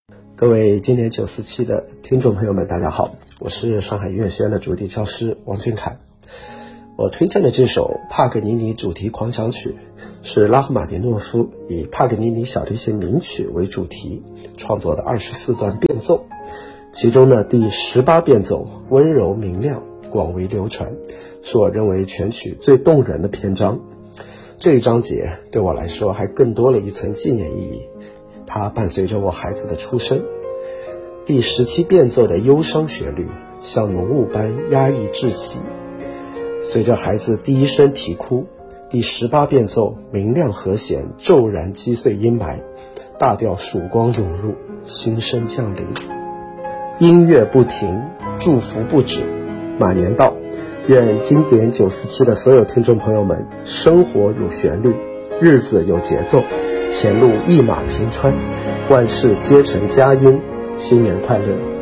各位今年947的听众朋友们，大家好，我是上海音乐学院的主题教师王俊凯。我推荐的这首帕格尼尼主题狂想曲是拉赫玛尼诺夫以帕格尼尼小提琴名曲为主题创作的24段变奏，其中呢第18变奏温柔明亮，广为流传，是我认为全曲最动人的篇章。这一章节对我来说还更多了一层纪念意义，它伴随着我孩子的出生。第17变奏的忧伤旋律像浓雾般压抑窒息，随着孩子第一声啼哭，第18变奏明亮和弦骤然击碎阴霾，大调曙光涌入，新生降临。音乐不停，祝福不止，马年到，愿经典947的所有听众朋友们生活有旋律，日子有节奏，前路一马平川，万事皆成佳音，新年快乐。